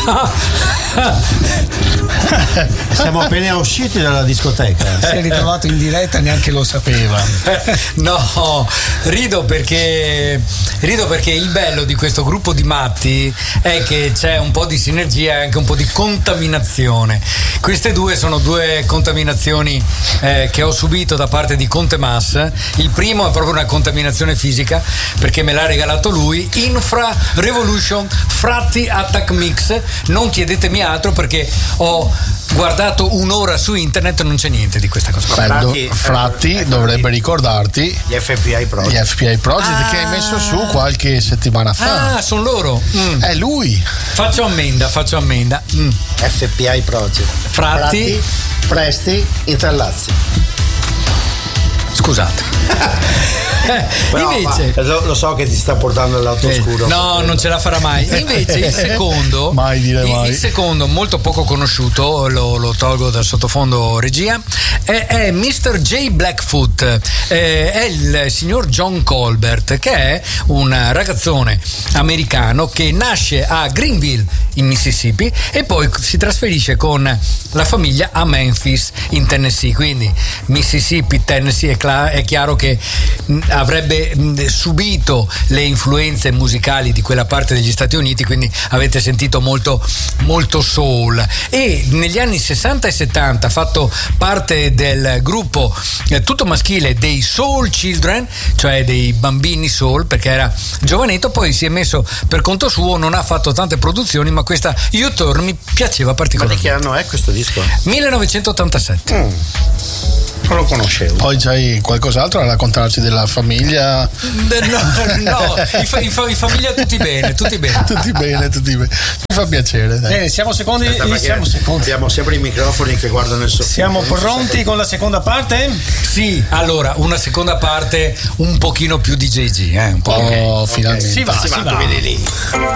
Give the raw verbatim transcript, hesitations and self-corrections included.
Siamo appena usciti dalla discoteca. Si è ritrovato in diretta, neanche lo sapeva. No, rido perché rido perché il bello di questo gruppo di matti è che c'è un po' di sinergia e anche un po' di contaminazione. Queste due sono due contaminazioni eh, che ho subito da parte di Conte Mas. Il primo è proprio una contaminazione fisica, perché me l'ha regalato lui. Infra Revolution Fratti Attack Mix. Non chiedetemi altro perché ho guardato un'ora su internet e non c'è niente di questa cosa. Fratti, Fratti eh, dovrebbe ricordarti gli F P I Project, gli F P I Project ah, che hai messo su qualche settimana fa. Ah, sono loro. Mm. È lui. Faccio ammenda, faccio ammenda. Mm. F P I Project. Fratti, Fratti Presti, Intrallazzi. Scusate. eh, Però, invece ma, lo so che ti sta portando il lato eh, oscuro. No, non ce la farà mai. Invece il secondo, mai dire mai. Il secondo, molto poco conosciuto, lo, lo tolgo dal sottofondo regia, è, è mister J Blackfoot. Eh, è il signor John Colbert, che è un ragazzone americano che nasce a Greenville in Mississippi e poi si trasferisce con la famiglia a Memphis in Tennessee. Quindi Mississippi, Tennessee, è, cla- è chiaro che avrebbe subito le influenze musicali di quella parte degli Stati Uniti, quindi avete sentito molto, molto soul. E negli anni sessanta e settanta ha fatto parte del gruppo eh, tutto maschile dei Soul Children, cioè dei bambini soul, perché era giovanetto. Poi si è messo per conto suo, non ha fatto tante produzioni, ma questa U-Turn mi piaceva particolarmente. Ma di che anno è questo disco? millenovecentottantasette. Mm. Non lo conoscevo. Poi c'hai qualcos'altro da raccontarci della famiglia? No, no, i, fa, i, fa, i famiglia tutti bene, tutti bene. Tutti bene, tutti bene. Mi fa piacere. Dai. Bene, siamo secondi. Aspetta, siamo secondi. Abbiamo sempre i microfoni che guardano il soffitto. Siamo pronti con la seconda parte? Sì, allora, una seconda parte un pochino più di J G, eh, un po'. Oh, finalmente. Si va, si va. Vedi lì.